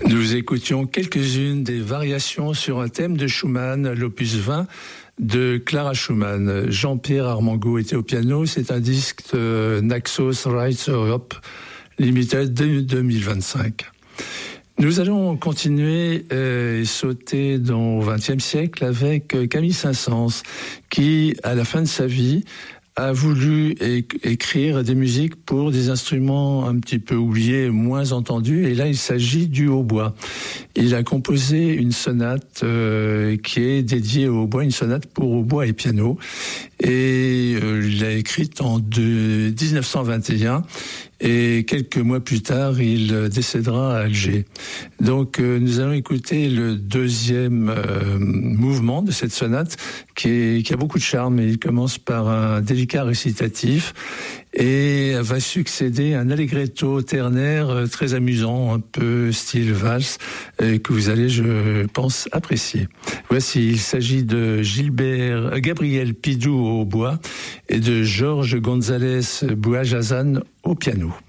Nous écoutions quelques-unes des variations sur un thème de Schumann, l'opus 20 de Clara Schumann. Jean-Pierre Armango était au piano. C'est un disque de Naxos Rights Europe Limited de 2025. Nous allons continuer et sauter dans le XXe siècle avec Camille Saint-Saëns, qui, à la fin de sa vie, a voulu écrire des musiques pour des instruments un petit peu oubliés, moins entendus. Et là, il s'agit du hautbois. Il a composé une sonate qui est dédiée au hautbois, une sonate pour hautbois et piano. Et il l'a écrite en 1921. Et quelques mois plus tard, il décédera à Alger. Donc, nous allons écouter le deuxième mouvement de cette sonate qui a beaucoup de charme. Et il commence par un délicat récitatif et va succéder un allegretto ternaire très amusant, un peu style valse, que vous allez, je pense, apprécier. Voici, il s'agit de Gabriel Pidou au hautbois et de Georges González Bouajazan au piano.